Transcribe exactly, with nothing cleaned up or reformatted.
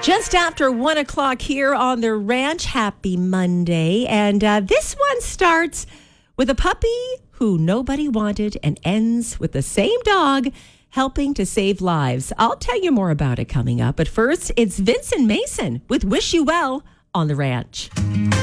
Just after one o'clock here on the ranch. Happy Monday. And uh, this one starts with a puppy who nobody wanted and ends with the same dog helping to save lives. I'll tell you more about it coming up. But first, it's Vincent Mason with Wish You Well on the ranch.